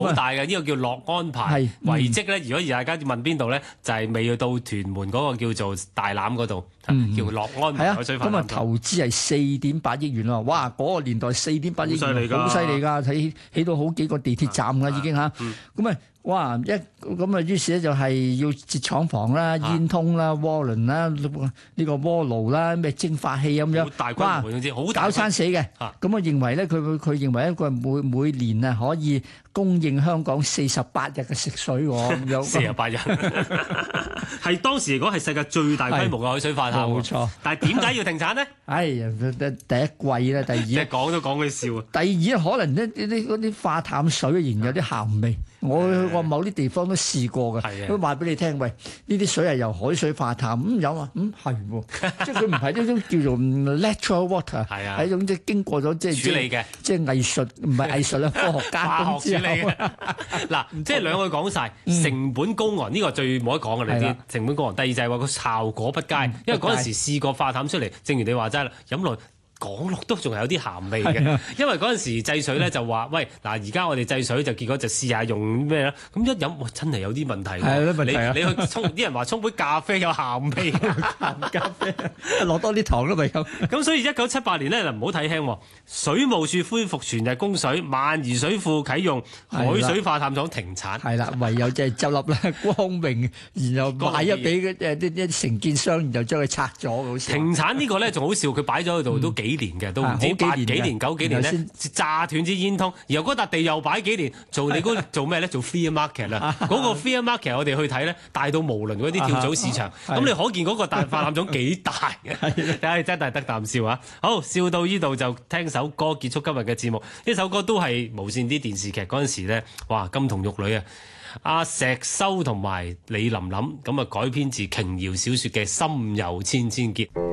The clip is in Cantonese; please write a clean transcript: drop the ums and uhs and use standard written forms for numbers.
好大嘅，呢個叫樂安排遺跡咧。如果而家問邊度咧，就係未去到屯門嗰個叫做大欖嗰度，叫樂安排海水化淡廠。 咁投資係4.8億元喎，哇！嗰個年代4.8億元，好犀利㗎，起到好幾個地鐵站㗎已經嚇。咁啊，哇！咁啊，於是咧就係要設廠房啦、煙通啦、渦輪啦、呢個鍋爐啦、咩蒸發器咁樣， 好大規模，總之好大， 搞餐死嘅。咁我認為咧，佢認為一個每年啊可以供應香港48日嘅食水喎，咁樣。 48日係當時嚟講係世界最大規模嘅海水化淡。 冇錯。 但係點解要停產呢？ 哎呀，第一貴啦，第二即係講都講佢笑啊。 第二可能嗰啲化淡水仍然有啲鹹味。我去過某啲地方都試過嘅，都話俾你聽，喂，呢啲水係由海水化淡，有啊，係喎，即係佢唔係呢種叫做 natural water，係一種即係經過咗即係處理嘅， 即係藝術唔係藝術啦，科學加工之後。 嗱，即係兩句講晒，成本高昂呢個最冇得講嘅，你知成本高昂。第二就係話個效果不佳，因為嗰陣時試過化淡出嚟，正如你話齋啦，飲落講落都仲係有啲鹹味嘅，因為嗰陣時製水咧就話，喂，嗱，而家我哋製水就結果就試下用咩啦，咁一飲，哇，真係有啲問題。你去沖，啲人話沖杯咖啡有鹹味，鹹咖啡落多啲糖都咪有。 咁所以1978年咧就唔好睇輕，水務署恢復全日供水，萬宜水庫啟用，海水化淡廠停產。 係啦，唯有即係執笠啦，光榮，然後賣咗俾啲承建商，然後將佢拆咗，好似。 停產呢個咧仲好笑，佢擺咗喺度都幾年嘅，都唔知8幾年9幾年咧，炸斷支煙通，然後嗰笪地又擺幾年，做咩咧？做 free market 啦，嗰個 free market 我哋去睇咧，大到無倫嗰啲跳蚤市場，咁你可見嗰個化淡廠幾大嘅，真係得啖笑啊！好，笑到呢度就聽首歌結束今日嘅節目，呢首歌都係無線啲電視劇嗰陣時咧，哇，金童玉女啊！阿石修同埋李琳琳咁啊改編自瓊瑤小說嘅《心有千千結》。